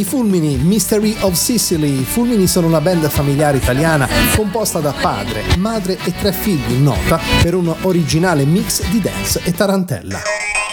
Fulmini, Mystery of Sicily. I Fulmini sono una band familiare italiana composta da padre, madre e 3 figli, nota per un originale mix di dance e tarantella.